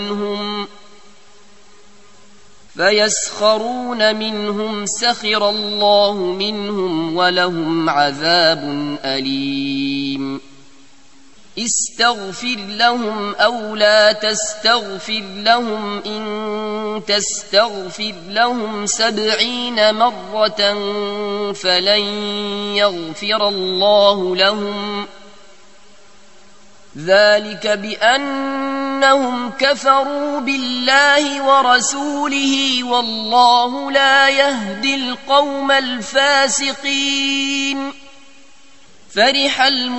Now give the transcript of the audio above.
فيسخرون منهم سخر الله منهم ولهم عذاب أليم استغفر لهم أو لا تستغفر لهم إن تستغفر لهم 70 مرة فلن يغفر الله لهم ذلك بأنهم كفروا بالله ورسوله والله لا يهدي القوم الفاسقين فرح